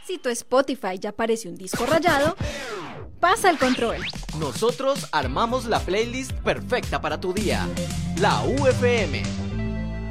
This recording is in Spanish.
Si tu Spotify ya parece un disco rayado, pasa el control. Nosotros armamos la playlist perfecta para tu día. La UFM.